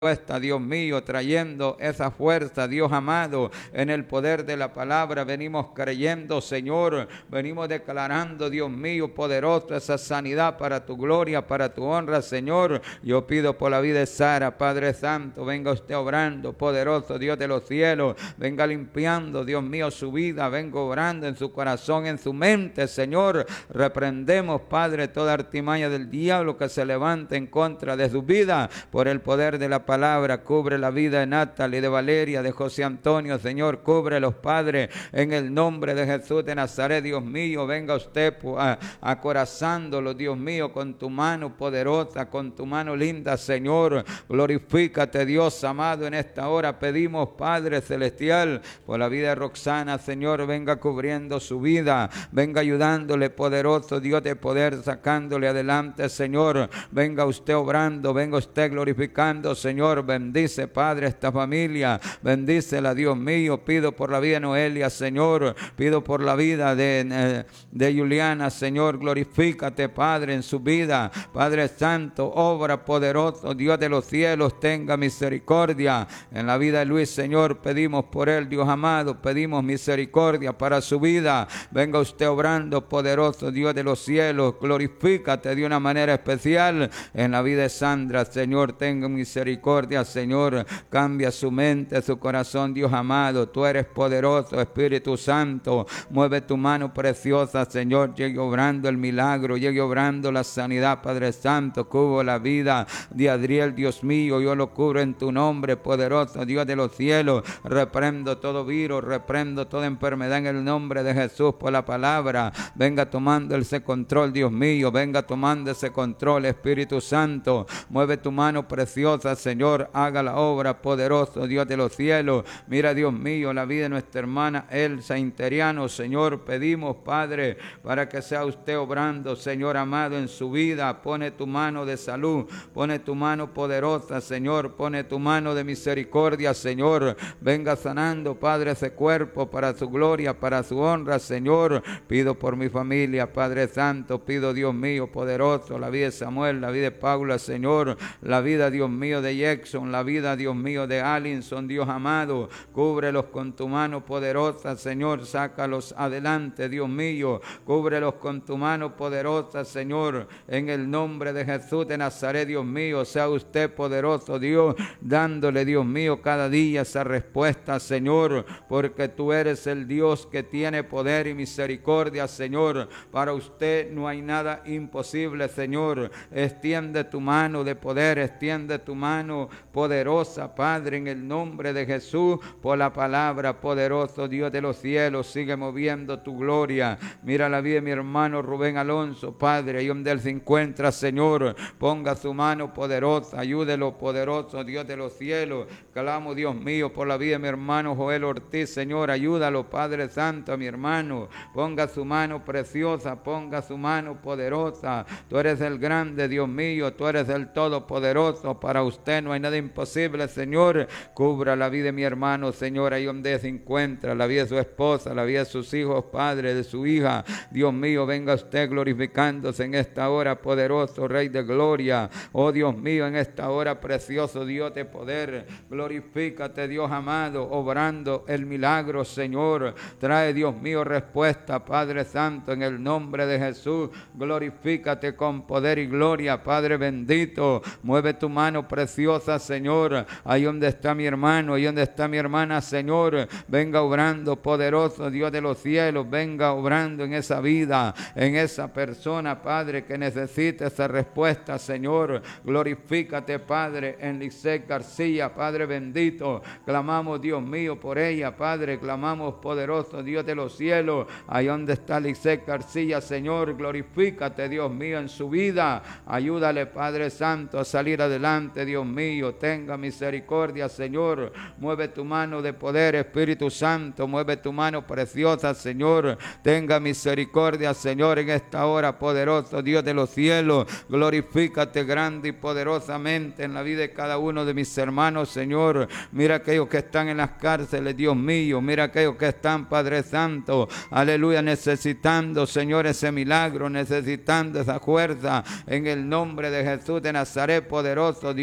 Dios mío, trayendo esa fuerza, Dios amado, en el poder de la palabra. Venimos creyendo, Señor, venimos declarando, Dios mío, poderoso, esa sanidad para tu gloria, para tu honra, Señor. Yo pido por la vida de Sara, Padre Santo, venga usted obrando, poderoso Dios de los cielos, venga limpiando, Dios mío, su vida, venga obrando en su corazón, en su mente, Señor. Reprendemos, Padre, toda artimaña del diablo que se levante en contra de su vida, por el poder de la palabra. Cubre la vida de Natalie, de Valeria, de José Antonio, Señor, cubre los padres en el nombre de Jesús de Nazaret, Dios mío. Venga usted acorazándolo, Dios mío, con tu mano poderosa, con tu mano linda, Señor. Glorifícate, Dios amado, en esta hora pedimos, Padre celestial, por la vida de Roxana, Señor, venga cubriendo su vida, venga ayudándole, poderoso Dios de poder, sacándole adelante, Señor. Venga usted obrando, venga usted glorificando, Señor. Bendice, Padre, esta familia, bendícela, Dios mío. Pido por la vida de Noelia, Señor, pido por la vida de Juliana, Señor. Glorifícate, Padre, en su vida, Padre Santo, obra poderoso, Dios de los cielos, tenga misericordia en la vida de Luis, Señor. Pedimos por él, Dios amado, pedimos misericordia para su vida. Venga usted obrando, poderoso Dios de los cielos. Glorifícate de una manera especial en la vida de Sandra, Señor. Tenga misericordia, Señor. Cambia su mente, su corazón, Dios amado. Tú eres poderoso, Espíritu Santo. Mueve tu mano preciosa, Señor. Llegue obrando el milagro, llegue obrando la sanidad, Padre Santo. Cubro la vida de Adriel, Dios mío. Yo lo cubro en tu nombre, poderoso Dios de los cielos. Reprendo todo virus, reprendo toda enfermedad en el nombre de Jesús por la palabra. Venga tomando ese control, Dios mío. Venga tomando ese control, Espíritu Santo. Mueve tu mano preciosa, Señor. Haga la obra, poderoso Dios de los cielos. Mira, Dios mío, la vida de nuestra hermana Elsa Interiano, Señor. Pedimos, Padre, para que sea usted obrando, Señor amado, en su vida. Pone tu mano de salud, pone tu mano poderosa, Señor. Pone tu mano de misericordia, Señor. Venga sanando, Padre, ese cuerpo para su gloria, para su honra, Señor. Pido por mi familia, Padre Santo. Pido, Dios mío, poderoso, la vida de Samuel, la vida de Paula, Señor. La vida, Dios mío, de Jackson, la vida, Dios mío, de Allinson, Dios amado. Cúbrelos con tu mano poderosa, Señor. Sácalos adelante, Dios mío. Cúbrelos con tu mano poderosa, Señor. En el nombre de Jesús de Nazaret, Dios mío. Sea usted poderoso, Dios, dándole, Dios mío, cada día esa respuesta, Señor. Porque tú eres el Dios que tiene poder y misericordia, Señor. Para usted no hay nada imposible, Señor. Extiende tu mano de poder, extiende tu mano poderosa, Padre, en el nombre de Jesús, por la palabra, poderoso Dios de los cielos. Sigue moviendo tu gloria. Mira la vida de mi hermano Rubén Alonso, Padre, ahí donde él se encuentra, Señor. Ponga su mano poderosa, ayúdelo, poderoso Dios de los cielos. Clamo, Dios mío, por la vida de mi hermano Joel Ortiz, Señor. Ayúdalo, Padre Santo, a mi hermano. Ponga su mano preciosa, ponga su mano poderosa. Tú eres el grande, Dios mío, tú eres el todopoderoso. Para usted no hay nada imposible, Señor. Cubra la vida de mi hermano, Señor, ahí donde se encuentra, la vida de su esposa, la vida de sus hijos, Padre, de su hija. Dios mío, venga usted glorificándose en esta hora, poderoso Rey de gloria. Oh Dios mío, en esta hora, precioso Dios de poder. Glorifícate, Dios amado, obrando el milagro, Señor. Trae, Dios mío, respuesta, Padre Santo, en el nombre de Jesús. Glorifícate con poder y gloria, Padre bendito. Mueve tu mano preciosa, Señor. Ahí donde está mi hermano, ahí donde está mi hermana, Señor. Venga obrando, poderoso Dios de los cielos. Venga obrando en esa vida, en esa persona, Padre, que necesita esa respuesta, Señor. Glorifícate, Padre, en Lisset García, Padre bendito. Clamamos, Dios mío, por ella, Padre. Clamamos, poderoso Dios de los cielos. Ahí donde está Lisset García, Señor. Glorifícate, Dios mío, en su vida. Ayúdale, Padre Santo, a salir adelante, Dios mío. Tenga misericordia, Señor. Mueve tu mano de poder, Espíritu Santo. Mueve tu mano preciosa, Señor. Tenga misericordia, Señor, en esta hora, poderoso Dios de los cielos. Glorifícate grande y poderosamente en la vida de cada uno de mis hermanos, Señor. Mira aquellos que están en las cárceles, Dios mío. Mira aquellos que están, Padre Santo, aleluya, necesitando, Señor, ese milagro, necesitando esa fuerza. En el nombre de Jesús de Nazaret, poderoso Dios,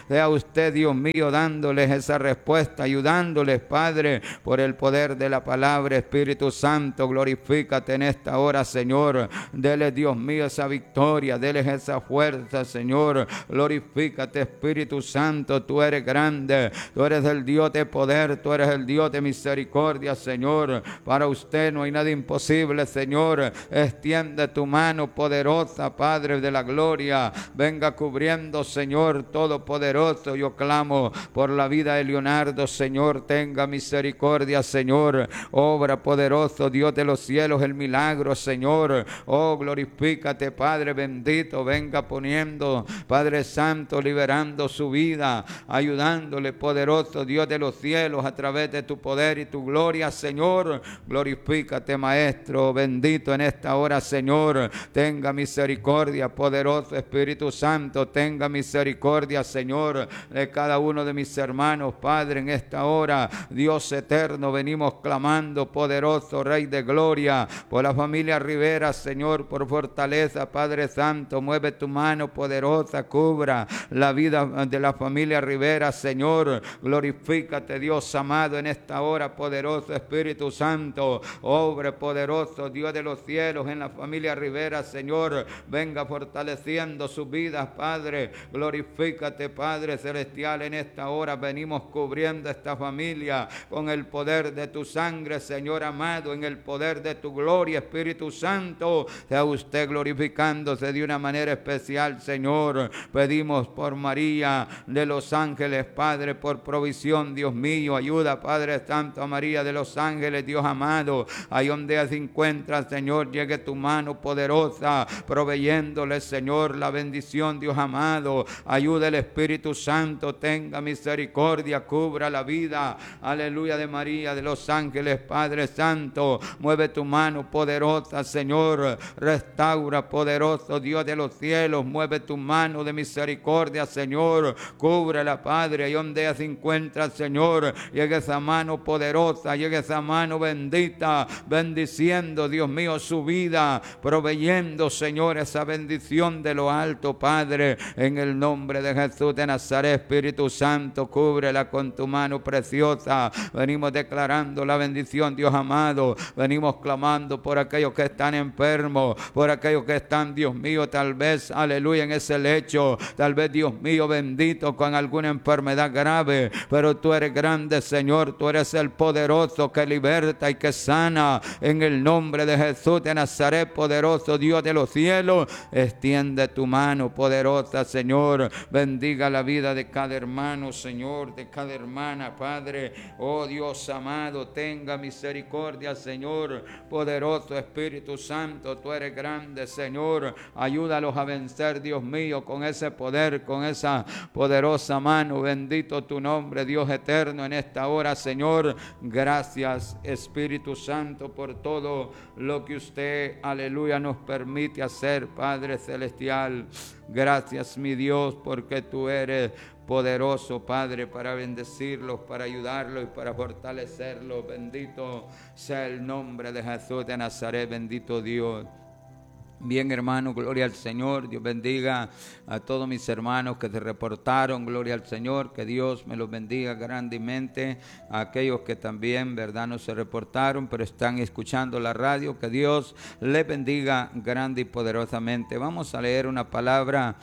Sea usted, Dios mío, dándoles esa respuesta, ayudándoles, Padre, por el poder de la palabra. Espíritu Santo, glorifícate en esta hora, Señor. Dele, Dios mío, esa victoria, dele esa fuerza, Señor. Glorifícate, Espíritu Santo. Tú eres grande, tú eres el Dios de poder, tú eres el Dios de misericordia, Señor. Para usted no hay nada imposible, Señor. Extiende tu mano poderosa, Padre de la gloria. Venga cubriendo, Señor todopoderoso. Yo clamo por la vida de Leonardo, Señor. Tenga misericordia, Señor. Obra poderoso, Dios de los cielos, el milagro, Señor. Oh, glorifícate, Padre bendito. Venga poniendo, Padre Santo, liberando su vida, ayudándole, poderoso Dios de los cielos, a través de tu poder y tu gloria, Señor. Glorifícate, Maestro bendito, en esta hora, Señor. Tenga misericordia, poderoso Espíritu Santo. Tenga misericordia, Señor, de cada uno de mis hermanos, Padre, en esta hora. Dios eterno, venimos clamando, poderoso Rey de gloria, por la familia Rivera, Señor, por fortaleza, Padre Santo. Mueve tu mano poderosa, cubra la vida de la familia Rivera, Señor. Glorifícate, Dios amado, en esta hora, poderoso Espíritu Santo. Obre poderoso, Dios de los cielos, en la familia Rivera, Señor. Venga fortaleciendo sus vidas, Padre. Glorifícate, Padre celestial, en esta hora. Venimos cubriendo esta familia con el poder de tu sangre, Señor amado, en el poder de tu gloria, Espíritu Santo. Sea usted glorificándose de una manera especial, Señor. Pedimos por María de los Ángeles, Padre, por provisión, Dios mío. Ayuda, Padre Santo, a María de los Ángeles, Dios amado. Ahí donde se encuentra, Señor, llegue tu mano poderosa, proveyéndole, Señor, la bendición, Dios amado. Ayuda el Espíritu Santo, tenga misericordia, cubra la vida, aleluya, de María de los Ángeles, Padre Santo. Mueve tu mano poderosa, Señor. Restaura, poderoso Dios de los cielos. Mueve tu mano de misericordia, Señor. Cúbrela, Padre, ahí donde ella se encuentra, Señor. Llegue esa mano poderosa, llegue esa mano bendita, bendiciendo, Dios mío, su vida, proveyendo, Señor, esa bendición de lo alto, Padre, en el nombre de Jesús de Nazaret. Espíritu Santo, cúbrela con tu mano preciosa. Venimos declarando la bendición, Dios amado. Venimos clamando por aquellos que están enfermos, por aquellos que están, Dios mío, tal vez, aleluya, en ese lecho, tal vez, Dios mío, bendito, con alguna enfermedad grave, pero tú eres grande, Señor. Tú eres el poderoso que liberta y que sana, en el nombre de Jesús de Nazaret, poderoso Dios de los cielos. Extiende tu mano poderosa, Señor. Bendiga la vida de cada hermano, Señor, de cada hermana, Padre. Oh Dios amado, tenga misericordia, Señor. Poderoso Espíritu Santo, tú eres grande, Señor. Ayúdalos a vencer, Dios mío, con ese poder, con esa poderosa mano. Bendito tu nombre, Dios eterno, en esta hora, Señor. Gracias, Espíritu Santo, por todo lo que usted, aleluya, nos permite hacer, Padre celestial. Gracias, mi Dios, porque tú eres poderoso, Padre, para bendecirlos, para ayudarlos y para fortalecerlos. Bendito sea el nombre de Jesús de Nazaret. Bendito Dios. Bien, hermano, gloria al Señor. Dios bendiga a todos mis hermanos que se reportaron. Gloria al Señor. Que Dios me los bendiga grandemente. A aquellos que también, verdad, no se reportaron, pero están escuchando la radio. Que Dios les bendiga grande y poderosamente. Vamos a leer una palabra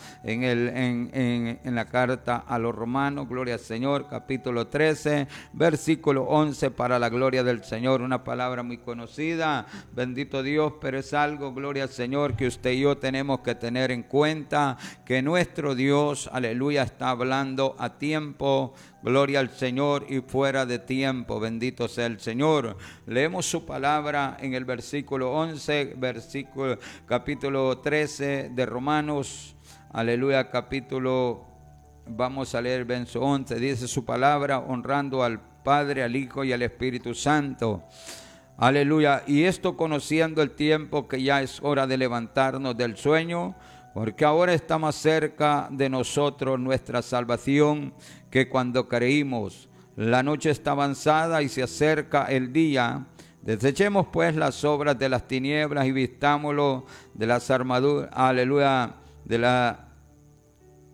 en la carta a los Romanos. Gloria al Señor. Capítulo 13, versículo 11, para la gloria del Señor. Una palabra muy conocida. Bendito Dios, pero es algo, gloria al Señor, que usted y yo tenemos que tener en cuenta, que nuestro Dios, aleluya, está hablando a tiempo, gloria al Señor, y fuera de tiempo. Bendito sea el Señor. Leemos su palabra en el versículo 11, capítulo 13 de Romanos, aleluya, vamos a leer el verso 11, dice su palabra, honrando al Padre, al Hijo y al Espíritu Santo. Aleluya. Y esto conociendo el tiempo, que ya es hora de levantarnos del sueño, porque ahora está más cerca de nosotros nuestra salvación que cuando creímos. La noche está avanzada y se acerca el día. Desechemos pues las obras de las tinieblas y vistámoslo de las armaduras, aleluya,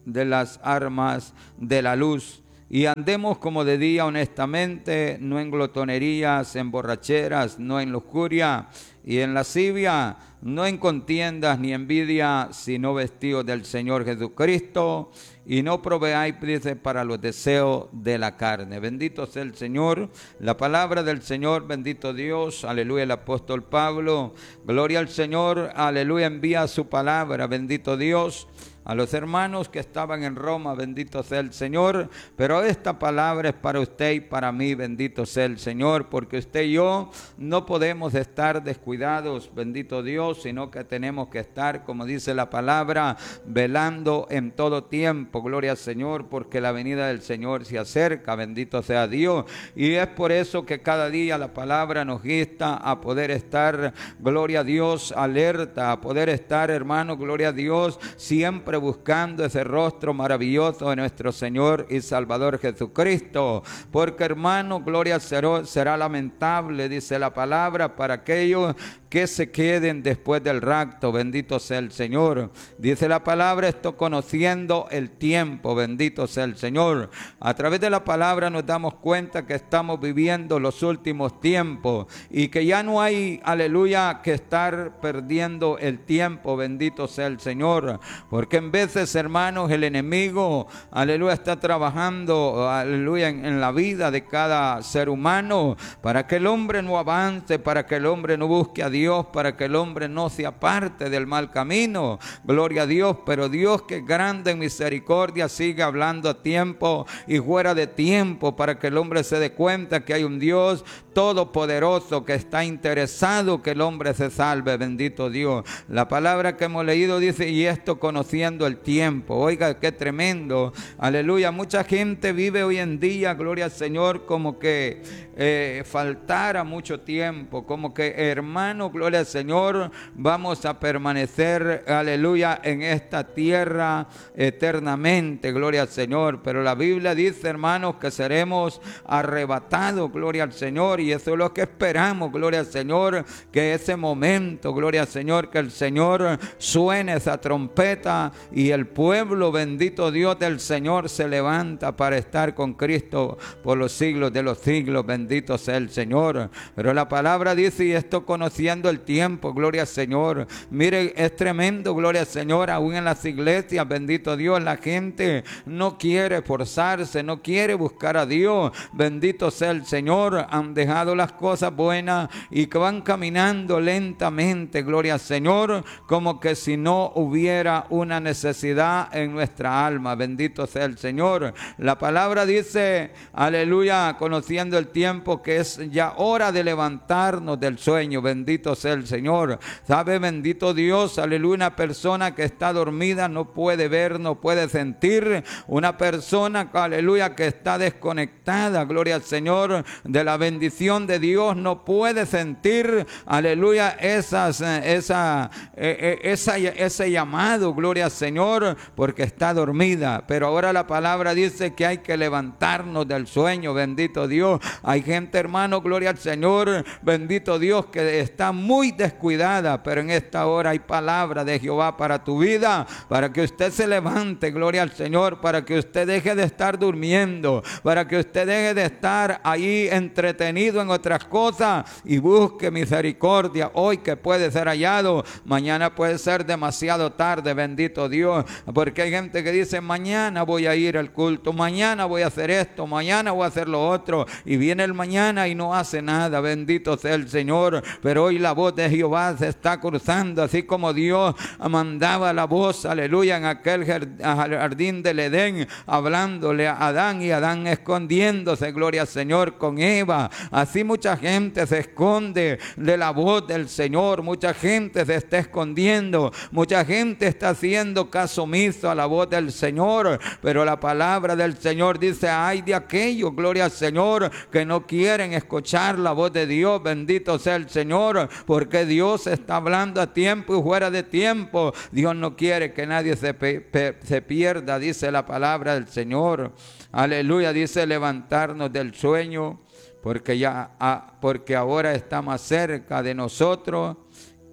de las armas de la luz. Y andemos como de día honestamente, no en glotonerías, en borracheras, no en lujuria y en lascivia, no en contiendas ni envidia, sino vestidos del Señor Jesucristo, y no proveáis, dice, para los deseos de la carne. Bendito sea el Señor, la palabra del Señor, bendito Dios, aleluya. El apóstol Pablo, gloria al Señor, aleluya, envía su palabra, bendito Dios, a los hermanos que estaban en Roma, bendito sea el Señor, pero esta palabra es para usted y para mí, bendito sea el Señor, porque usted y yo no podemos estar descuidados, bendito Dios, sino que tenemos que estar, como dice la palabra, velando en todo tiempo, gloria al Señor, porque la venida del Señor se acerca, bendito sea Dios, y es por eso que cada día la palabra nos insta a poder estar, gloria a Dios, alerta, a poder estar, hermano, gloria a Dios, siempre buscando ese rostro maravilloso de nuestro Señor y Salvador Jesucristo, porque hermano, gloria será lamentable, dice la palabra, para aquellos que se queden después del rapto, bendito sea el Señor. Dice la palabra, esto conociendo el tiempo, bendito sea el Señor. A través de la palabra nos damos cuenta que estamos viviendo los últimos tiempos y que ya no hay, aleluya, que estar perdiendo el tiempo, bendito sea el Señor, porque en veces, hermanos, el enemigo, aleluya, está trabajando, aleluya, en la vida de cada ser humano para que el hombre no avance, para que el hombre no busque a Dios, para que el hombre no se aparte del mal camino, gloria a Dios. Pero Dios, que es grande en misericordia, sigue hablando a tiempo y fuera de tiempo, para que el hombre se dé cuenta que hay un Dios todopoderoso que está interesado que el hombre se salve, bendito Dios. La palabra que hemos leído dice, y esto conociendo el tiempo. Oiga, qué tremendo, aleluya. Mucha gente vive hoy en día, gloria al Señor, como que faltara mucho tiempo, como que, hermano, gloria al Señor, vamos a permanecer, aleluya, en esta tierra eternamente, gloria al Señor. Pero la Biblia dice, hermanos, que seremos arrebatados, gloria al Señor, y eso es lo que esperamos, gloria al Señor, que ese momento, gloria al Señor, que el Señor suene esa trompeta y el pueblo, bendito Dios del Señor, se levanta para estar con Cristo por los siglos de los siglos, bendito sea el Señor. Pero la palabra dice, y esto conociendo el tiempo, gloria al Señor. Mire, es tremendo, gloria al Señor, aún en las iglesias, bendito Dios, la gente no quiere esforzarse, no quiere buscar a Dios, bendito sea el Señor. Han dejado las cosas buenas y que van caminando lentamente, gloria al Señor, como que si no hubiera una necesidad en nuestra alma, bendito sea el Señor. La palabra dice, aleluya, conociendo el tiempo, que es ya hora de levantarnos del sueño, bendito sea el Señor. Sabe, bendito Dios, aleluya, una persona que está dormida no puede ver, no puede sentir. Una persona, aleluya, que está desconectada, gloria al Señor, de la bendición de Dios, no puede sentir, aleluya, ese llamado, gloria al Señor, porque está dormida. Pero ahora la palabra dice que hay que levantarnos del sueño, bendito Dios. Hay gente, hermano, gloria al Señor, bendito Dios, que está muy descuidada, pero en esta hora hay palabra de Jehová para tu vida, para que usted se levante, gloria al Señor, para que usted deje de estar durmiendo, para que usted deje de estar ahí entretenido en otras cosas y busque misericordia hoy, que puede ser hallado. Mañana puede ser demasiado tarde, bendito Dios, porque hay gente que dice, mañana voy a ir al culto, mañana voy a hacer esto, mañana voy a hacer lo otro, y viene el mañana y no hace nada, bendito sea el Señor. Pero hoy la voz de Jehová se está cruzando, así como Dios mandaba la voz, aleluya, en aquel jardín del Edén, hablándole a Adán, y Adán escondiéndose, gloria al Señor, con Eva. Así mucha gente se esconde de la voz del Señor, mucha gente se está escondiendo, mucha gente está haciendo caso omiso a la voz del Señor. Pero la palabra del Señor dice, ay de aquellos, gloria al Señor, que no quieren escuchar la voz de Dios, bendito sea el Señor, porque Dios está hablando a tiempo y fuera de tiempo. Dios no quiere que nadie se pierda, dice la palabra del Señor. Aleluya, dice levantarnos del sueño, porque ahora está más cerca de nosotros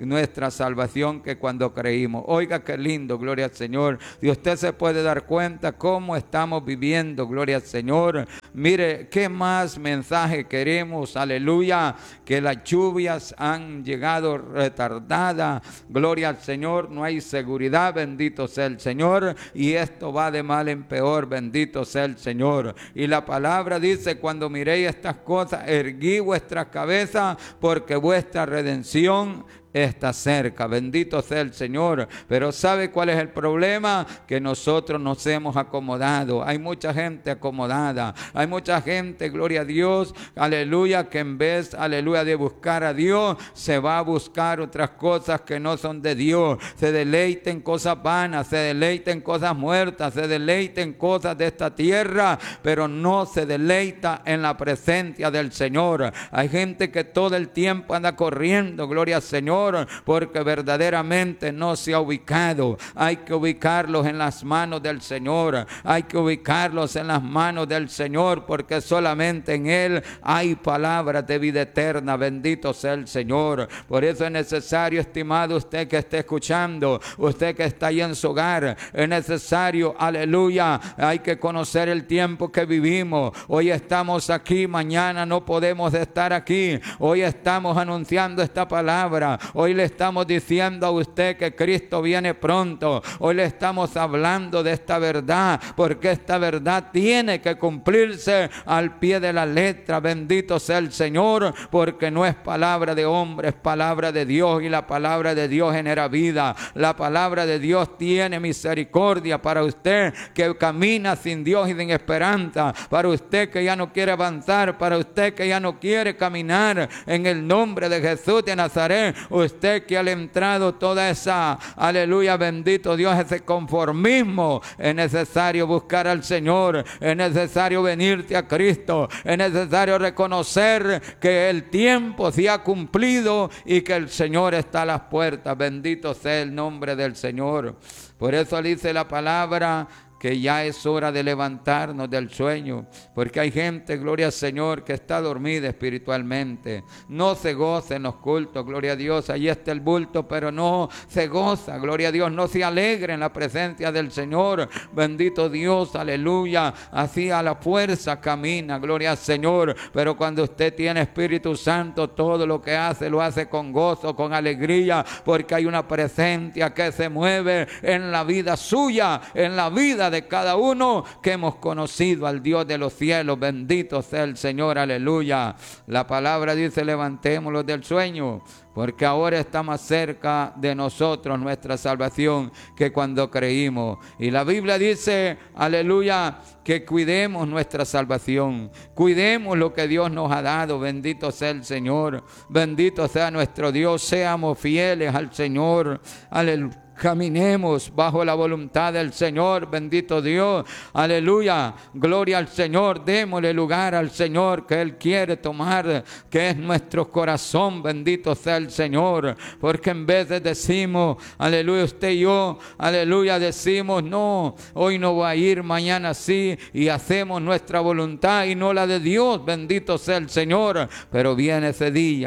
nuestra salvación que cuando creímos. Oiga qué lindo, gloria al Señor. Y usted se puede dar cuenta cómo estamos viviendo, gloria al Señor. Mire, ¿qué más mensaje queremos? Aleluya, que las lluvias han llegado retardadas, gloria al Señor, no hay seguridad, bendito sea el Señor, y esto va de mal en peor, bendito sea el Señor. Y la palabra dice, cuando miréis estas cosas, erguí vuestra cabeza, porque vuestra redención está cerca, bendito sea el Señor. Pero ¿sabe cuál es el problema? Que nosotros nos hemos acomodado. Hay mucha gente acomodada, hay mucha gente, gloria a Dios, aleluya, que en vez, aleluya, de buscar a Dios, se va a buscar otras cosas que no son de Dios. Se deleita en cosas vanas, se deleita en cosas muertas, se deleita en cosas de esta tierra, pero no se deleita en la presencia del Señor. Hay gente que todo el tiempo anda corriendo, gloria al Señor, porque verdaderamente no se ha ubicado. Hay que ubicarlos en las manos del Señor, hay que ubicarlos en las manos del Señor, porque solamente en Él hay palabras de vida eterna, bendito sea el Señor. Por eso es necesario, estimado usted que esté escuchando, usted que está ahí en su hogar, es necesario, aleluya, hay que conocer el tiempo que vivimos. Hoy estamos aquí, mañana no podemos estar aquí. Hoy estamos anunciando esta palabra, hoy le estamos diciendo a usted que Cristo viene pronto. Hoy le estamos hablando de esta verdad, porque esta verdad tiene que cumplirse al pie de la letra. Bendito sea el Señor, porque no es palabra de hombre, es palabra de Dios, y la palabra de Dios genera vida. La palabra de Dios tiene misericordia para usted que camina sin Dios y sin esperanza, para usted que ya no quiere avanzar, para usted que ya no quiere caminar en el nombre de Jesús de Nazaret. Usted que ha entrado toda esa, aleluya, bendito Dios, ese conformismo, es necesario buscar al Señor, es necesario venirte a Cristo, es necesario reconocer que el tiempo se ha cumplido y que el Señor está a las puertas. Bendito sea el nombre del Señor. Por eso dice la palabra que ya es hora de levantarnos del sueño, porque hay gente, gloria al Señor, que está dormida espiritualmente, no se goza en los cultos, gloria a Dios, ahí está el bulto, pero no se goza, gloria a Dios, no se alegra en la presencia del Señor, bendito Dios, aleluya, así a la fuerza camina, gloria al Señor. Pero cuando usted tiene Espíritu Santo, todo lo que hace, lo hace con gozo, con alegría, porque hay una presencia que se mueve en la vida suya, en la vida de cada uno que hemos conocido al Dios de los cielos. Bendito sea el Señor, aleluya. La palabra dice, levantémonos del sueño, porque ahora está más cerca de nosotros nuestra salvación que cuando creímos. Y la Biblia dice, aleluya, que cuidemos nuestra salvación, cuidemos lo que Dios nos ha dado. Bendito sea el Señor, bendito sea nuestro Dios, seamos fieles al Señor, aleluya. Caminemos bajo la voluntad del Señor, bendito Dios, aleluya, gloria al Señor, démosle lugar al Señor que Él quiere tomar, que es nuestro corazón, bendito sea el Señor, porque en vez de decimos, aleluya, usted y yo, aleluya, decimos, no, hoy no voy a ir, mañana sí, y hacemos nuestra voluntad y no la de Dios, bendito sea el Señor. Pero viene ese día,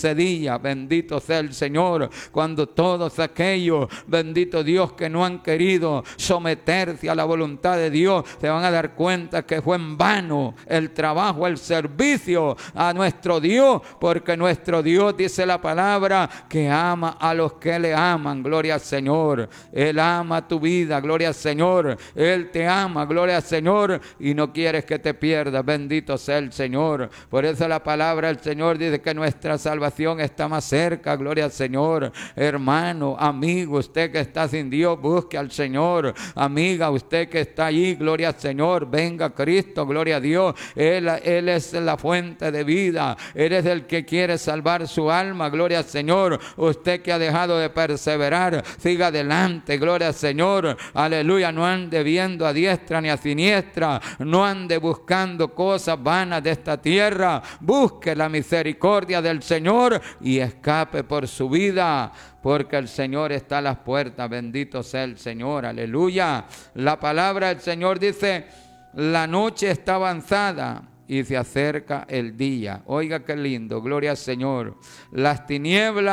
bendito sea el Señor, cuando todos aquellos, bendito Dios, que no han querido someterse a la voluntad de Dios, se van a dar cuenta que fue en vano el trabajo, el servicio a nuestro Dios, porque nuestro Dios, dice la palabra, que ama a los que le aman, gloria al Señor. Él ama tu vida, gloria al Señor. Él te ama, gloria al Señor, y no quieres que te pierdas, bendito sea el Señor. Por eso la palabra del Señor dice que nuestra salvación está más cerca, gloria al Señor. Hermano, amigo, usted que está sin Dios, busque al Señor. Amiga, usted que está allí, gloria al Señor, venga a Cristo, gloria a Dios. Él es la fuente de vida. Él es el que quiere salvar su alma, gloria al Señor. Usted que ha dejado de perseverar, siga adelante, gloria al Señor, aleluya. No ande viendo a diestra ni a siniestra, no ande buscando cosas vanas de esta tierra. Busque la misericordia del Señor y escape por su vida, porque el Señor está a las puertas. Bendito sea el Señor, aleluya. La palabra del Señor dice, la noche está avanzada y se acerca el día. Oiga qué lindo, gloria al Señor. Las tinieblas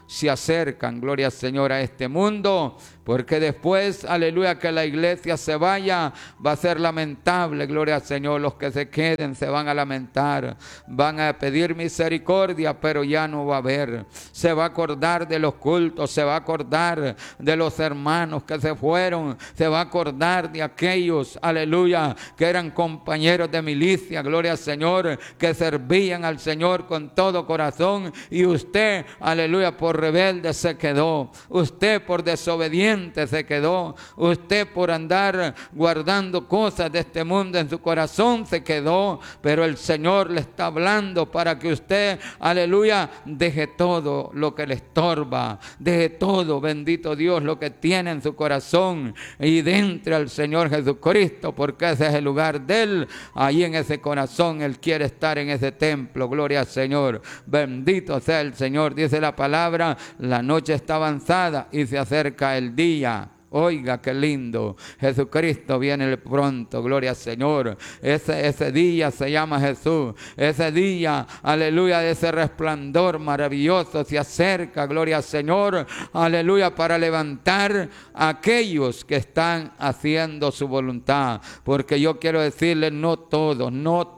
se acercan, gloria al Señor, a este mundo, porque después, aleluya, que la iglesia se vaya, va a ser lamentable, gloria al Señor. Los que se queden se van a lamentar, van a pedir misericordia, pero ya no va a haber. Se va a acordar de los cultos, se va a acordar de los hermanos que se fueron, se va a acordar de aquellos, aleluya, que eran compañeros de milicia, gloria al Señor, que servían al Señor con todo corazón, y usted, aleluya, por rebelde se quedó, usted por desobediente se quedó, usted por andar guardando cosas de este mundo en su corazón se quedó, pero el Señor le está hablando para que usted, aleluya, deje todo lo que le estorba, deje todo, bendito Dios, lo que tiene en su corazón y entre al Señor Jesucristo, porque ese es el lugar de Él. Ahí en ese corazón Él quiere estar, en ese templo, gloria al Señor, bendito sea el Señor. Dice la palabra, la noche está avanzada y se acerca el día. Oiga, qué lindo, Jesucristo viene pronto, gloria al Señor. Ese día se llama Jesús, ese día, aleluya, de ese resplandor maravilloso se acerca, gloria al Señor, aleluya, para levantar a aquellos que están haciendo su voluntad. Porque yo quiero decirles, no todos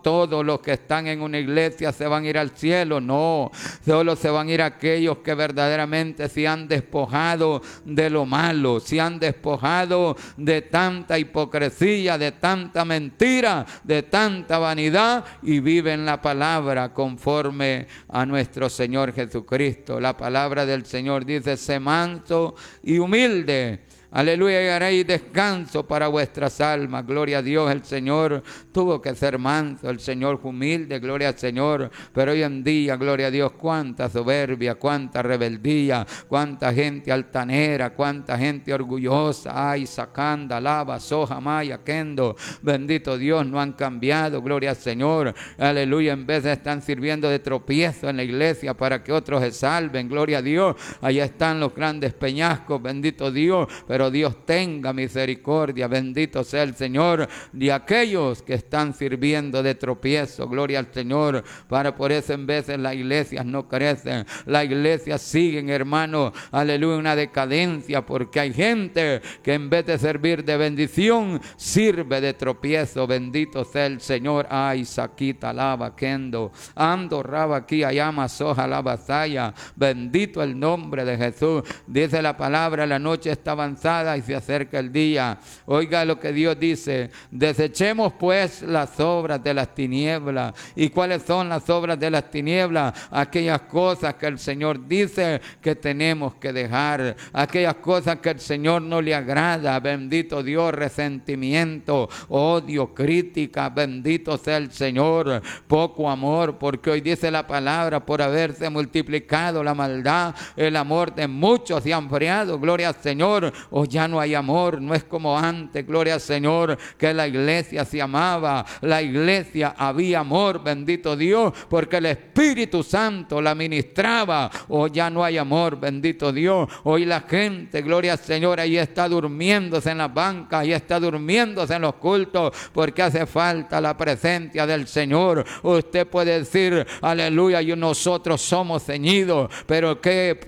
los que están en una iglesia se van a ir al cielo, no, solo se van a ir aquellos que verdaderamente se han despojado de lo malo, se han despojado de tanta hipocresía, de tanta mentira, de tanta vanidad, y viven la palabra conforme a nuestro Señor Jesucristo. La palabra del Señor dice, sé manso y humilde, aleluya, y haréis descanso para vuestras almas. Gloria a Dios. El Señor tuvo que ser manso, el Señor fue humilde, gloria al Señor. Pero hoy en día, gloria a Dios, cuánta soberbia, cuánta rebeldía, cuánta gente altanera, cuánta gente orgullosa. Ay, sacanda, lava, soja, maya, kendo. Bendito Dios, no han cambiado, gloria al Señor. Aleluya, en vez de están sirviendo de tropiezo en la iglesia para que otros se salven, gloria a Dios. Allá están los grandes peñascos, bendito Dios. Pero Dios tenga misericordia, bendito sea el Señor, de aquellos que están sirviendo de tropiezo, gloria al Señor. Por eso en veces las iglesias no crecen, las iglesias siguen, hermano, aleluya, una decadencia, porque hay gente que en vez de servir de bendición, sirve de tropiezo, bendito sea el Señor. Ay, saquita, lava, kendo, ando, raba, aquí, ayama, soja, lava, saya, bendito el nombre de Jesús. Dice la palabra, la noche está avanzada y se acerca el día. Oiga lo que Dios dice, desechemos pues las obras de las tinieblas. ¿Y cuáles son las obras de las tinieblas? Aquellas cosas que el Señor dice que tenemos que dejar, aquellas cosas que el Señor no le agrada, bendito Dios, resentimiento, odio, crítica, bendito sea el Señor, poco amor, porque hoy dice la palabra, por haberse multiplicado la maldad, el amor de muchos se ha enfriado, gloria al Señor. O ya no hay amor, no es como antes, gloria al Señor, que la iglesia se amaba, la iglesia había amor, bendito Dios, porque el Espíritu Santo la ministraba. O ya no hay amor, bendito Dios. Hoy la gente, gloria al Señor, ahí está durmiéndose en las bancas, ahí está durmiéndose en los cultos, porque hace falta la presencia del Señor. Usted puede decir, aleluya, nosotros somos ceñidos, pero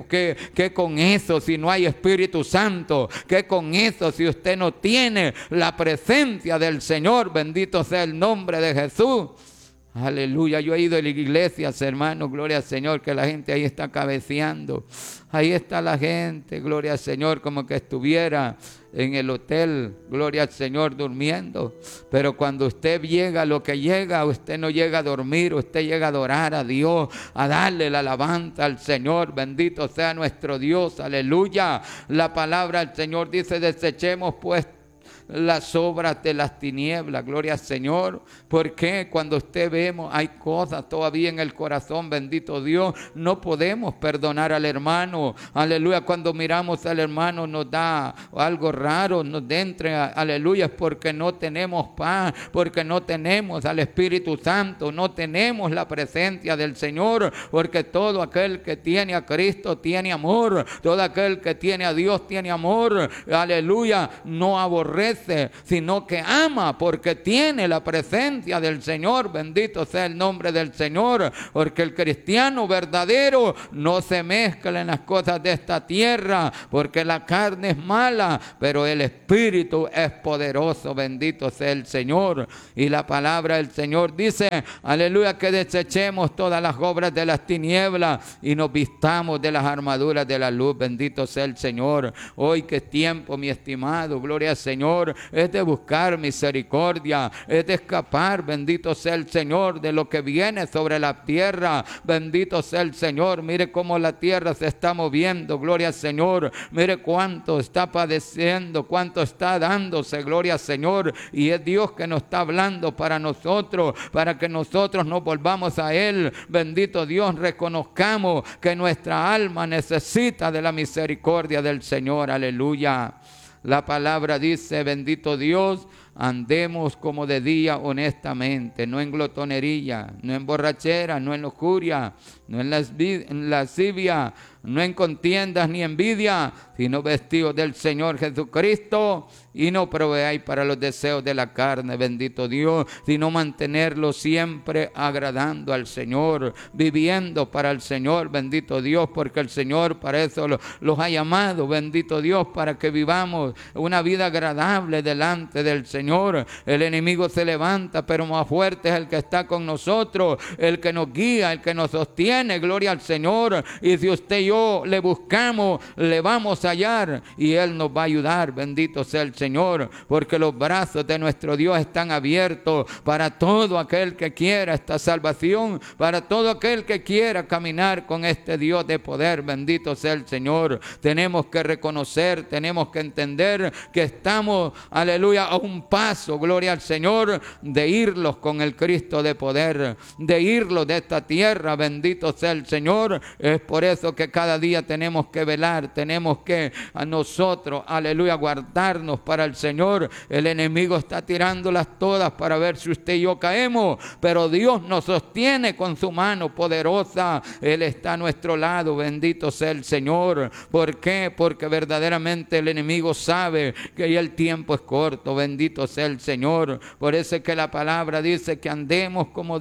¿qué con eso si no hay Espíritu Santo? ¿Qué con eso si usted no tiene la presencia del Señor? Bendito sea el nombre de Jesús. Aleluya, yo he ido a iglesias, hermanos, gloria al Señor, que la gente ahí está cabeceando. Ahí está la gente, gloria al Señor, como que estuviera en el hotel, gloria al Señor, durmiendo. Pero cuando usted llega, lo que llega, usted no llega a dormir, usted llega a adorar a Dios, a darle la alabanza al Señor. Bendito sea nuestro Dios, aleluya. La palabra del Señor dice, desechemos pues las obras de las tinieblas, gloria al Señor. Porque cuando usted vemos, hay cosas todavía en el corazón, bendito Dios, no podemos perdonar al hermano, aleluya. Cuando miramos al hermano nos da algo raro, nos entra, aleluya, es porque no tenemos paz, porque no tenemos al Espíritu Santo, no tenemos la presencia del Señor, porque todo aquel que tiene a Cristo tiene amor, todo aquel que tiene a Dios tiene amor, aleluya, no aborrece obedece, sino que ama porque tiene la presencia del Señor. Bendito sea el nombre del Señor, porque el cristiano verdadero no se mezcla en las cosas de esta tierra, porque la carne es mala, pero el Espíritu es poderoso. Bendito sea el Señor. Y la palabra del Señor dice, aleluya, que desechemos todas las obras de las tinieblas y nos vistamos de las armaduras de la luz. Bendito sea el Señor. Hoy que es tiempo, mi estimado, gloria al Señor, es de buscar misericordia, es de escapar, bendito sea el Señor, de lo que viene sobre la tierra. Bendito sea el Señor. Mire cómo la tierra se está moviendo, gloria al Señor. Mire cuánto está padeciendo, cuánto está dándose, gloria al Señor. Y es Dios que nos está hablando para nosotros, para que nosotros nos volvamos a Él. Bendito Dios, reconozcamos que nuestra alma necesita de la misericordia del Señor. Aleluya. La palabra dice, bendito Dios, andemos como de día honestamente, no en glotonería, no en borrachera, no en lujuria, no en lascivia, no en contiendas ni envidia, sino vestidos del Señor Jesucristo, y no proveáis para los deseos de la carne, bendito Dios, sino mantenerlo siempre agradando al Señor, viviendo para el Señor, bendito Dios, porque el Señor para eso los ha llamado, bendito Dios, para que vivamos una vida agradable delante del Señor. El enemigo se levanta, pero más fuerte es el que está con nosotros, el que nos guía, el que nos sostiene, gloria al Señor. Y si usted y yo le buscamos, le vamos a hallar y Él nos va a ayudar, bendito sea el Señor, porque los brazos de nuestro Dios están abiertos para todo aquel que quiera esta salvación, para todo aquel que quiera caminar con este Dios de poder, bendito sea el Señor. Tenemos que reconocer, tenemos que entender que estamos, aleluya, a un paso, gloria al Señor, de irlos con el Cristo de poder, de irlos de esta tierra, bendito sea el Señor. Es por eso que cada día tenemos que velar, tenemos que a nosotros, aleluya, guardarnos para el Señor. El enemigo está tirándolas todas para ver si usted y yo caemos, pero Dios nos sostiene con su mano poderosa. Él está a nuestro lado, bendito sea el Señor. ¿Por qué? Porque verdaderamente el enemigo sabe que ya el tiempo es corto, bendito sea el Señor. Por eso es que la palabra dice que andemos como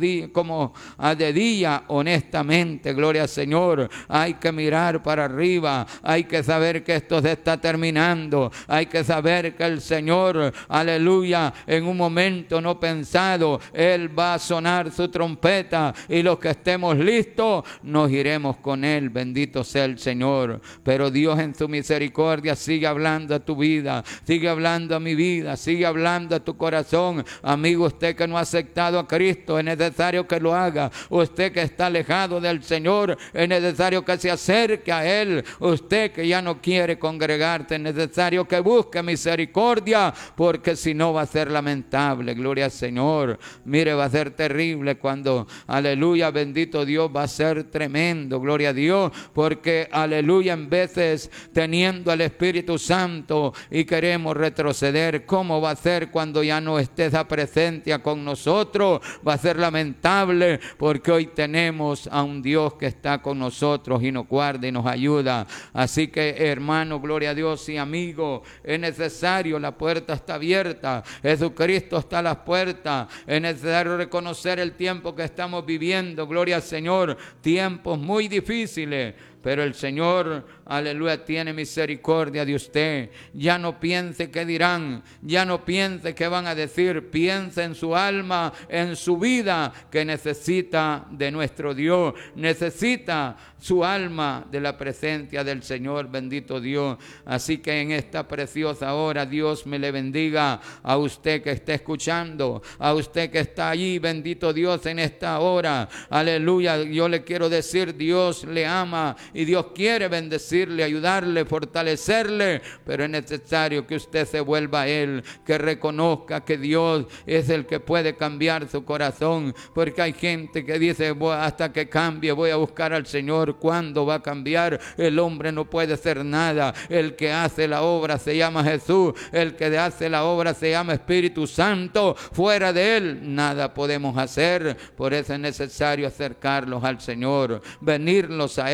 de día honestamente, gloria al Señor. Hay que mirar para arriba, hay que saber que esto se está terminando, hay que saber que el Señor, aleluya, en un momento no pensado, Él va a sonar su trompeta y los que estemos listos, nos iremos con Él, bendito sea el Señor. Pero Dios en su misericordia sigue hablando a tu vida, sigue hablando a mi vida, sigue hablando a tu corazón. Amigo, usted que no ha aceptado a Cristo, es necesario que lo haga. Usted que está alejado del Señor, es necesario que se acerque a Él. Usted que ya no quiere congregarte, es necesario que busque misericordia, porque si no va a ser lamentable, gloria al Señor. Mire, va a ser terrible cuando, aleluya, bendito Dios, va a ser tremendo, gloria a Dios, porque, aleluya, en veces teniendo al Espíritu Santo y queremos retroceder, ¿cómo va a ser cuando ya no esté esa presencia con nosotros? Va a ser lamentable, porque hoy tenemos a un Dios que está con nosotros y nos guarda y nos ayuda. Así que, hermano, gloria a Dios, y amigo, es necesario, la puerta está abierta, Jesucristo está a las puertas, es necesario reconocer el tiempo que estamos viviendo, gloria al Señor, tiempos muy difíciles, pero el Señor, aleluya, tiene misericordia de usted. Ya no piense qué dirán, ya no piense qué van a decir, piense en su alma, en su vida, que necesita de nuestro Dios, necesita su alma de la presencia del Señor, bendito Dios. Así que en esta preciosa hora, Dios me le bendiga a usted que está escuchando, a usted que está allí, bendito Dios, en esta hora, aleluya. Yo le quiero decir, Dios le ama y Dios quiere bendecirle, ayudarle, fortalecerle, pero es necesario que usted se vuelva a Él, que reconozca que Dios es el que puede cambiar su corazón, porque hay gente que dice, hasta que cambie voy a buscar al Señor. ¿Cuándo va a cambiar? El hombre no puede hacer nada. El que hace la obra se llama Jesús, el que hace la obra se llama Espíritu Santo. Fuera de Él nada podemos hacer. Por eso es necesario acercarlos al Señor, venirlos a Él, bendito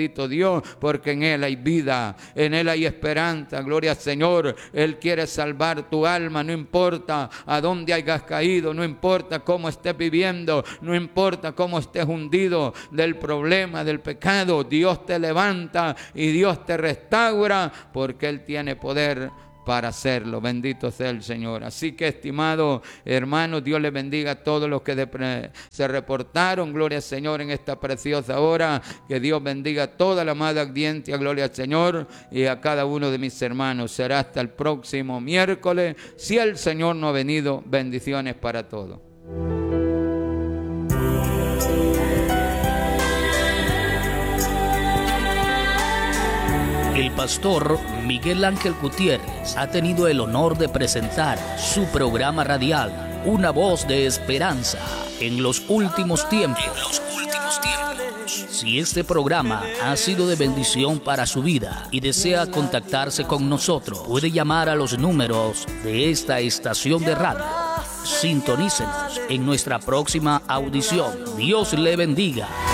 bendito Dios, porque en Él hay vida, en Él hay esperanza, gloria al Señor. Él quiere salvar tu alma, no importa a dónde hayas caído, no importa cómo estés viviendo, no importa cómo estés hundido del problema, del pecado. Dios te levanta y Dios te restaura, porque Él tiene poder para hacerlo. Bendito sea el Señor. Así que, estimados hermanos, Dios les bendiga a todos los que se reportaron, gloria al Señor, en esta preciosa hora. Que Dios bendiga a toda la amada audiencia, gloria al Señor, y a cada uno de mis hermanos. Será hasta el próximo miércoles, si el Señor no ha venido. Bendiciones para todos. El pastor Miguel Ángel Gutiérrez ha tenido el honor de presentar su programa radial, Una Voz de Esperanza, en los últimos tiempos. Si este programa ha sido de bendición para su vida y desea contactarse con nosotros, puede llamar a los números de esta estación de radio. Sintonícenos en nuestra próxima audición. Dios le bendiga.